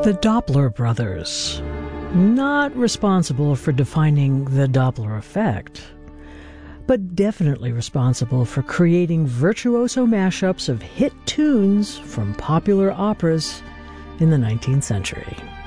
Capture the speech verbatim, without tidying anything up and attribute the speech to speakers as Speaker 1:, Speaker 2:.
Speaker 1: The Doppler brothers, not responsible for defining the Doppler effect, but definitely responsible for creating virtuoso mashups of hit tunes from popular operas in the nineteenth century.